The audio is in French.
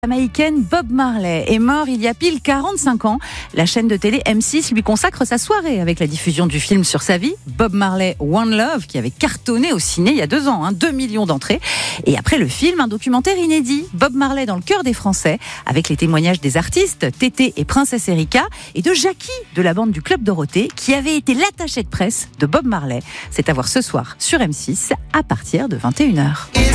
Jamaïcaine Bob Marley est mort il y a pile 45 ans. La chaîne de télé M6 lui consacre sa soirée avec la diffusion du film sur sa vie, Bob Marley One Love, qui avait cartonné au ciné il y a 2 ans, 2 millions d'entrées. Et après le film, un documentaire inédit, Bob Marley dans le cœur des Français, avec les témoignages des artistes, Tété et Princesse Erika, et de Jackie, de la bande du Club Dorothée, qui avait été l'attaché de presse de Bob Marley. C'est à voir ce soir sur M6 à partir de 21h.